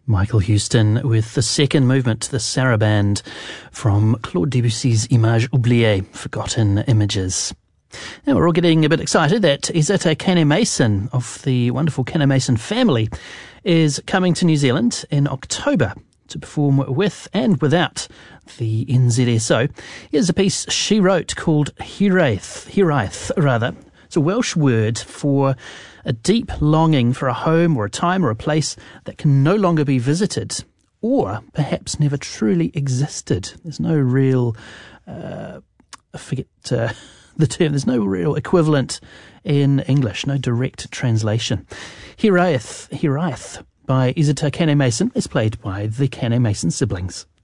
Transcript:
Michael Houston with the second movement, the Sarabande, from Claude Debussy's Images oubliées, Forgotten Images. Now we're all getting a bit excited that Izetta Kane-Mason of the wonderful Kane-Mason family is coming to New Zealand in October to perform with and without the NZSO. Here's a piece she wrote called Hiraeth. It's a Welsh word for a deep longing for a home or a time or a place that can no longer be visited or perhaps never truly existed. There's no real, the term, there's no real equivalent in English, no direct translation. Hiraeth by Izetta Kane-Mason is played by the Kane-Mason siblings.